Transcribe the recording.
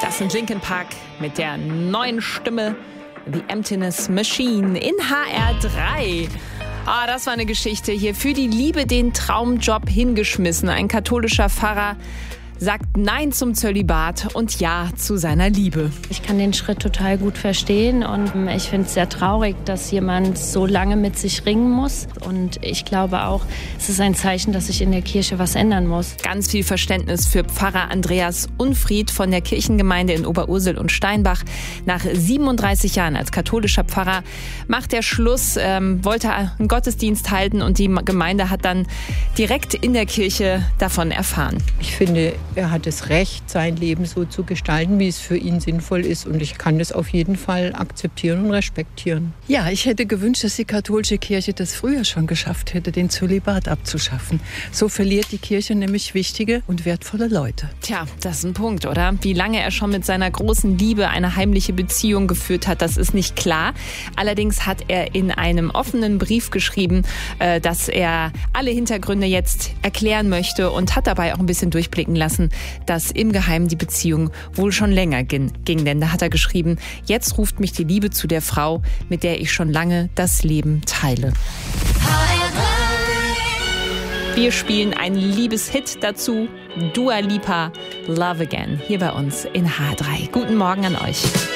Das sind Linkin Park mit der neuen Stimme The Emptiness Machine in HR3. Das war eine Geschichte hier. Für die Liebe den Traumjob hingeschmissen. Ein katholischer Pfarrer sagt Nein zum Zölibat und Ja zu seiner Liebe. Ich kann den Schritt total gut verstehen und ich finde es sehr traurig, dass jemand so lange mit sich ringen muss. Und ich glaube auch, es ist ein Zeichen, dass sich in der Kirche was ändern muss. Ganz viel Verständnis für Pfarrer Andreas Unfried von der Kirchengemeinde in Oberursel und Steinbach. Nach 37 Jahren als katholischer Pfarrer macht er Schluss, wollte einen Gottesdienst halten und die Gemeinde hat dann direkt in der Kirche davon erfahren. Ich finde, er hat das Recht, sein Leben so zu gestalten, wie es für ihn sinnvoll ist. Und ich kann das auf jeden Fall akzeptieren und respektieren. Ja, ich hätte gewünscht, dass die katholische Kirche das früher schon geschafft hätte, den Zölibat abzuschaffen. So verliert die Kirche nämlich wichtige und wertvolle Leute. Tja, das ist ein Punkt, oder? Wie lange er schon mit seiner großen Liebe eine heimliche Beziehung geführt hat, das ist nicht klar. Allerdings hat er in einem offenen Brief geschrieben, dass er alle Hintergründe jetzt erklären möchte und hat dabei auch ein bisschen durchblicken lassen, dass im Geheimen die Beziehung wohl schon länger ging. Denn da hat er geschrieben, jetzt ruft mich die Liebe zu der Frau, mit der ich schon lange das Leben teile. Wir spielen einen Liebeshit dazu, Dua Lipa, Love Again, hier bei uns in H3. Guten Morgen an euch.